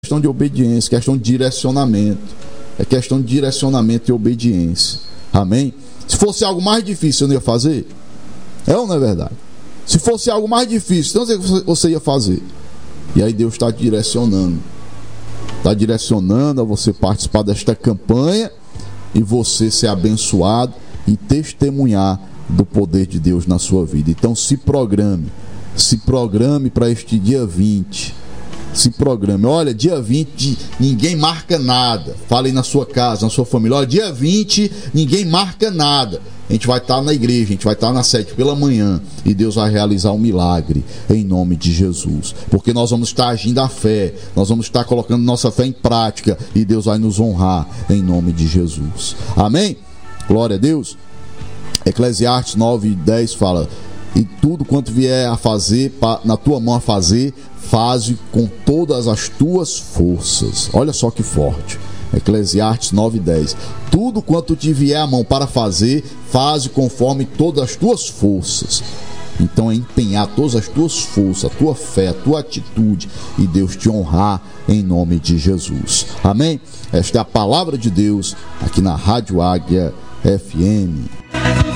questão de obediência, questão de direcionamento. É questão de direcionamento e obediência. Amém? Se fosse algo mais difícil, eu não ia fazer? É ou não é verdade? Se fosse algo mais difícil, então você ia fazer. E aí Deus está te direcionando. Está direcionando a você participar desta campanha e você ser abençoado e testemunhar do poder de Deus na sua vida. Então se programe para este dia 20. Se programe. Olha, dia 20 ninguém marca nada. Fala aí na sua casa, na sua família. Olha, dia 20 ninguém marca nada. A gente vai estar na igreja, a gente vai estar na sede pela manhã e Deus vai realizar um milagre em nome de Jesus. Porque nós vamos estar agindo a fé, nós vamos estar colocando nossa fé em prática e Deus vai nos honrar em nome de Jesus. Amém? Glória a Deus. Eclesiastes 9:10 fala: e tudo quanto vier a fazer, na tua mão a fazer, faze com todas as tuas forças. Olha só que forte. Eclesiastes 9:10. Tudo quanto te vier a mão para fazer, faze conforme todas as tuas forças. Então é empenhar todas as tuas forças, a tua fé, a tua atitude, e Deus te honrar em nome de Jesus. Amém? Esta é a palavra de Deus aqui na Rádio Águia FM.